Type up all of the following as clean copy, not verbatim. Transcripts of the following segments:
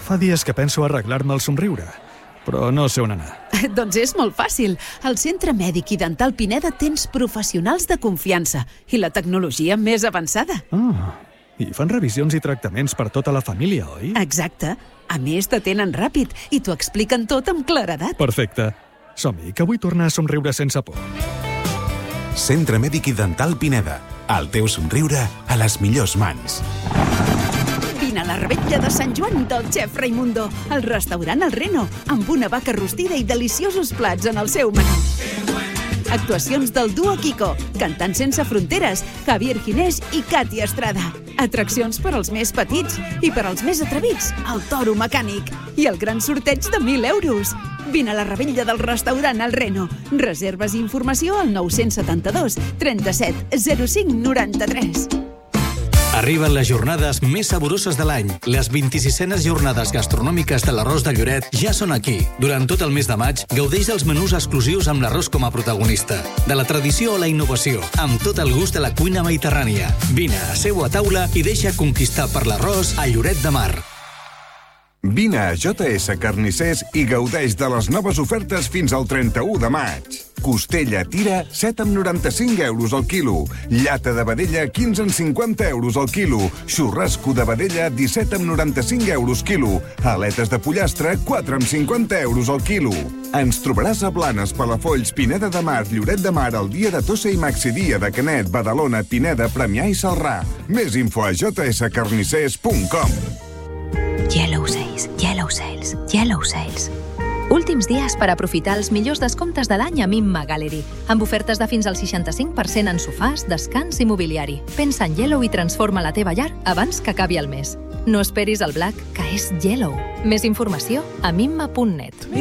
Fa dies que penso arreglar-me el somriure, però no sé on anar. Doncs és molt fàcil. Al Centre Mèdic i Dental Pineda tens professionals de confiança i la tecnologia més avançada. I fan revisions i tractaments per tota la família, oi? Exacte. A més, t'atenen ràpid i t'ho expliquen tot amb claredat. Perfecte. Som-hi, que vull tornar a somriure sense por. Centre Mèdic i Dental Pineda. El teu somriure a les millors mans. Vine a la revetlla de Sant Joan del xef Raimundo, al restaurant El Reno, amb una vaca rostida i deliciosos plats en el seu menú. Actuacions del duo Kiko, Cantant sense fronteres, Javier Ginés i Katy Estrada. Atraccions per als més petits i per als més atrevits, el toro mecànic i el gran sorteig de 1.000 euros. Vine a la revetlla del restaurant El Reno. Reserves i informació al 972 37 05 93. Arriben les jornades més saboroses de l'any. Les 26enes jornades gastronòmiques de l'Arròs de Lloret ja són aquí. Durant tot el mes de maig, gaudeix dels menús exclusius amb l'arròs com a protagonista. De la tradició a la innovació, amb tot el gust de la cuina mediterrània. Vine, asseu a taula i deixa conquistar per l'arròs a Lloret de Mar. Vine a JS Carnissers i gaudeix de les noves ofertes fins al 31 de maig. Costella tira, 7,95 euros al quilo. Llata de vedella, 15,50 euros al quilo. Xurrasco de vedella, 17,95 euros quilo. Aletes de pollastre, 4,50 euros al quilo. Ens trobaràs a Blanes, Palafolls, Pineda de Mar, Lloret de Mar, el dia de Tossa i Maxidia de Canet, Badalona, Pineda, Premià i Celrà. Més info a jscarnissers.com. Yellow Sales, Yellow Sales, Yellow Sales. Últims dies per aprofitar els millors descomptes de l'any a Mimma Gallery, amb ofertes de fins al 65% en sofàs, descans i mobiliari. Pensa en Yellow i transforma la teva llar abans que acabi el mes. No esperis el Black, que és Yellow. Més informació a mimma.net.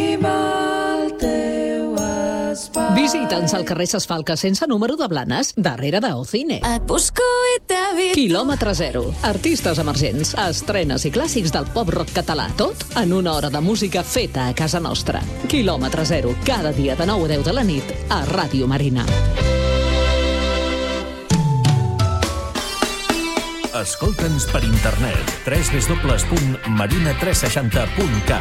Visita'ns al carrer Ses Falques sense número de Blanes, darrere d'Ocine. Quilòmetre zero. Artistes emergents, estrenes i clàssics del pop-rock català. Tot en una hora de música feta a casa nostra. Quilòmetre zero. Cada dia de 9 a 10 de la nit a Ràdio Marina. Escolta'ns per internet. www.marina360.cat